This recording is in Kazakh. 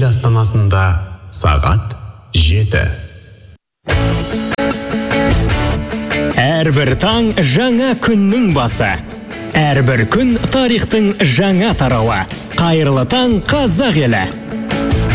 ел астанасында сағат 7. Әрбір таң жаңа күннің басы. Әрбір күн тарихтың жаңа тарауы. Қайырлы таң, қазақ елі.